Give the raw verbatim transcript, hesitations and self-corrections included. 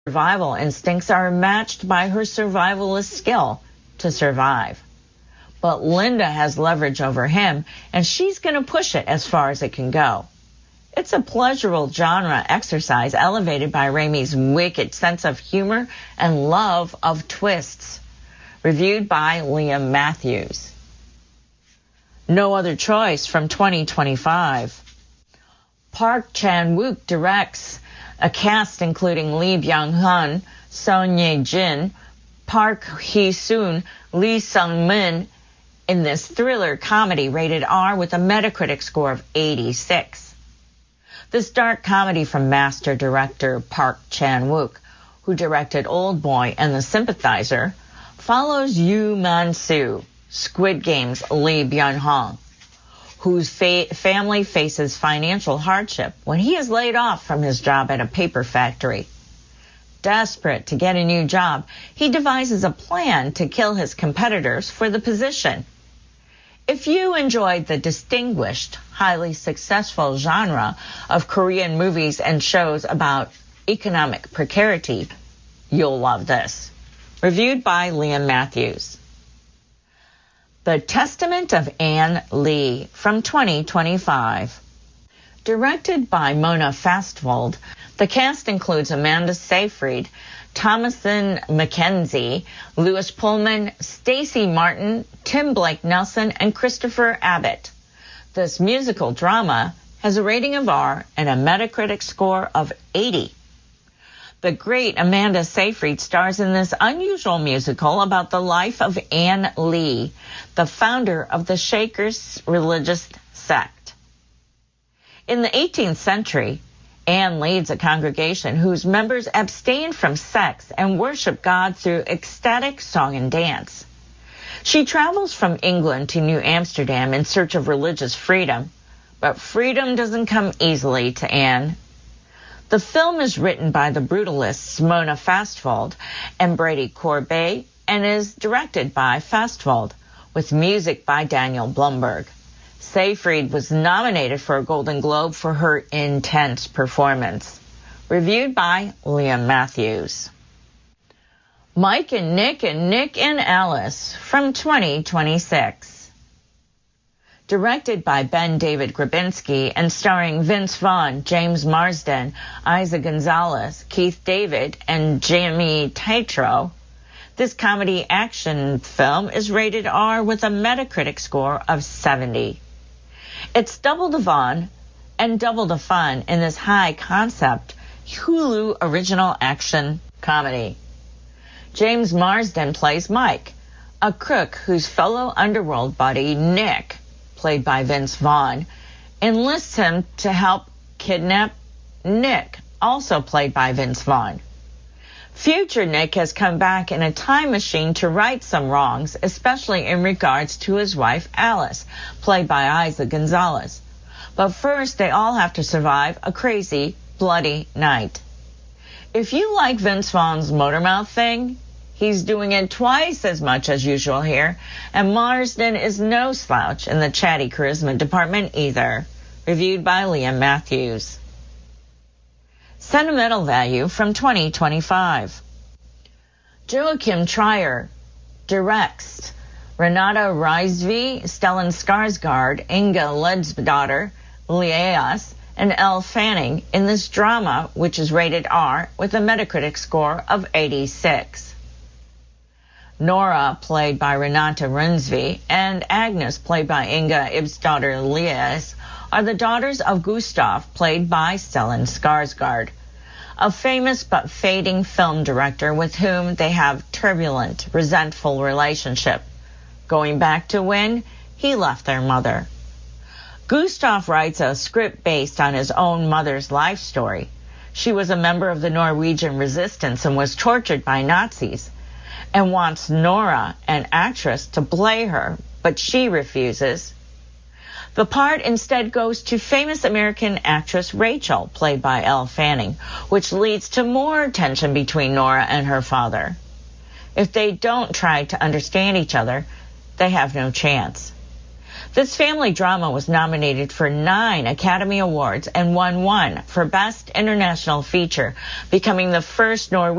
Survival instincts are matched by her survivalist skill to survive. But Linda has leverage over him, and she's going to push it as far as it can go. It's a pleasurable genre exercise elevated by Raimi's wicked sense of humor and love of twists. Reviewed by Liam Matthews. No Other Choice from twenty twenty-five. Park Chan-wook directs, a cast including Lee Byung-hun, Son Ye-jin, Park Hee-soon, Lee Sung-min in this thriller comedy rated R with a Metacritic score of eighty-six. This dark comedy from master director Park Chan-wook, who directed Old Boy and The Sympathizer, follows Yoo Man-soo, Squid Game's Lee Byung-hun, whose fa- family faces financial hardship when he is laid off from his job at a paper factory. Desperate to get a new job, he devises a plan to kill his competitors for the position. If you enjoyed the distinguished, highly successful genre of Korean movies and shows about economic precarity, you'll love this. Reviewed by Liam Matthews. The Testament of Anne Lee from twenty twenty-five. Directed by Mona Fastvold, the cast includes Amanda Seyfried, Thomasin McKenzie, Lewis Pullman, Stacey Martin, Tim Blake Nelson, and Christopher Abbott. This musical drama has a rating of R and a Metacritic score of eighty. The great Amanda Seyfried stars in this unusual musical about the life of Anne Lee, the founder of the Shakers religious sect. In the eighteenth century, Anne leads a congregation whose members abstain from sex and worship God through ecstatic song and dance. She travels from England to New Amsterdam in search of religious freedom, but freedom doesn't come easily to Anne. The film is written by the brutalists Mona Fastvold and Brady Corbet and is directed by Fastvold, with music by Daniel Blumberg. Seyfried was nominated for a Golden Globe for her intense performance. Reviewed by Liam Matthews. Mike and Nick and Nick and Alice from twenty twenty-six. Directed by Ben David Grabinski and starring Vince Vaughn, James Marsden, Isa Gonzalez, Keith David, and Jamie Tatro, this comedy action film is rated R with a Metacritic score of seventy. It's double the fun and double the fun in this high-concept Hulu original action comedy. James Marsden plays Mike, a crook whose fellow underworld buddy, Nick, played by Vince Vaughn, enlists him to help kidnap Nick, also played by Vince Vaughn. Future Nick has come back in a time machine to right some wrongs, especially in regards to his wife Alice, played by Isa Gonzalez. But first, they all have to survive a crazy, bloody night. If you like Vince Vaughn's Motormouth thing, he's doing it twice as much as usual here, and Marsden is no slouch in the chatty charisma department either. Reviewed by Liam Matthews. Sentimental value from twenty twenty-five. Joachim Trier directs. Renata Rizvi, Stellan Skarsgård, Inga Ledsdottir, Lias, and Elle Fanning in this drama, which is rated R with a Metacritic score of eighty-six. Nora, played by Renata Rizvi, and Agnes, played by Inga Ibsdottir Lias, are the daughters of Gustav, played by Stellan Skarsgård, a famous but fading film director with whom they have turbulent, resentful relationship, going back to when he left their mother. Gustav writes a script based on his own mother's life story. She was a member of the Norwegian resistance and was tortured by Nazis, and wants Nora, an actress, to play her, but she refuses. The part instead goes to famous American actress Rachel, played by Elle Fanning, which leads to more tension between Nora and her father. If they don't try to understand each other, they have no chance. This family drama was nominated for nine Academy Awards and won one for Best International Feature, becoming the first Norwegian